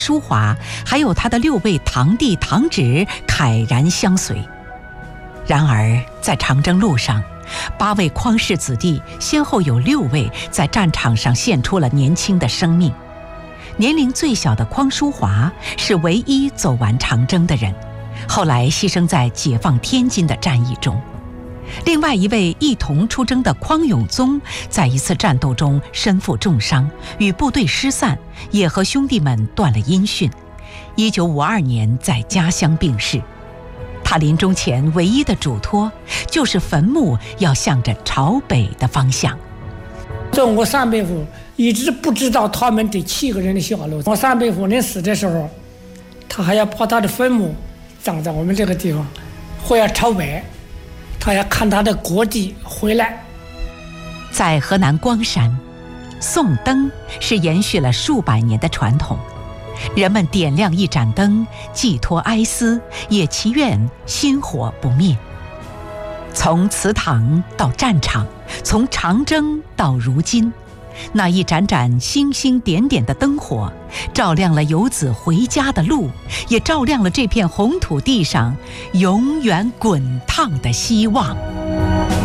淑华，还有他的6位堂弟堂侄慨然相随。然而在长征路上，8位匡氏子弟先后有6位在战场上献出了年轻的生命。年龄最小的匡淑华是唯一走完长征的人，后来牺牲在解放天津的战役中。另外一位一同出征的匡永宗，在一次战斗中身负重伤，与部队失散，也和兄弟们断了音讯。1952年在家乡病逝。他临终前唯一的嘱托，就是坟墓要向着朝北的方向。 我三伯父一直不知道他们这7个人的下落。我三伯父临死的时候，他还要把他的坟墓葬在我们这个地方，或要朝北，他要看他的国籍回来。 在河南光山，送灯是延续了数百年的传统。人们点亮一盏灯，寄托哀思，也祈愿薪火不灭。从祠堂到战场，从长征到如今，那一盏盏星星点点的灯火，照亮了游子回家的路，也照亮了这片红土地上永远滚烫的希望。